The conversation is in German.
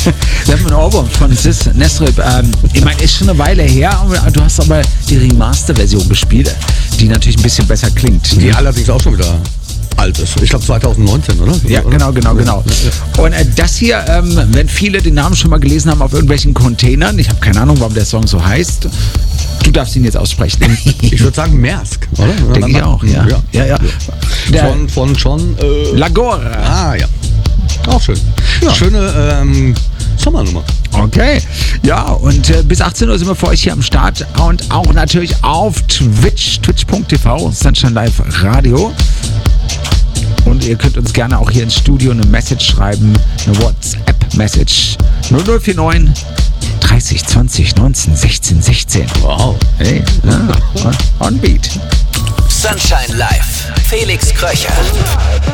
Wir haben einen Ohrwurm von Sis Nesrib. Ich meine, ist schon eine Weile her, du hast aber die Remaster-Version gespielt, die natürlich ein bisschen besser klingt. Die allerdings auch schon wieder alt ist. Ich glaube 2019, oder? Ja, genau. Und das hier, wenn viele den Namen schon mal gelesen haben auf irgendwelchen Containern, ich habe keine Ahnung, warum der Song so heißt, du darfst ihn jetzt aussprechen. Ich würde sagen Maersk, oder? Denke ich auch, ja. Von John Lagora. Ah, ja. Auch schön. Ja. Schöne Sommernummer. Okay. Ja, und bis 18 Uhr sind wir für euch hier am Start und auch natürlich auf Twitch, twitch.tv, Sunshine Live Radio. Und ihr könnt uns gerne auch hier ins Studio eine Message schreiben, eine WhatsApp-Message 0049 30 20 19 16 16. Wow. Hey, on beat. Sunshine Live. Felix Kröcher.